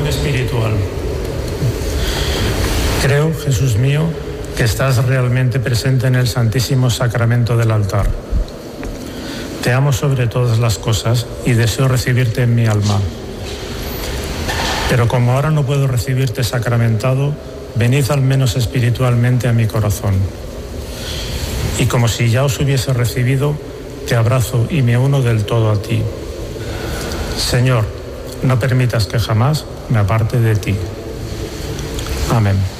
espiritual. Creo, Jesús mío, que estás realmente presente en el Santísimo Sacramento del altar. Te amo sobre todas las cosas y deseo recibirte en mi alma. Pero como ahora no puedo recibirte sacramentado, venid al menos espiritualmente a mi corazón. Y como si ya os hubiese recibido, te abrazo y me uno del todo a ti. Señor, no permitas que jamás me aparte de ti. Amén.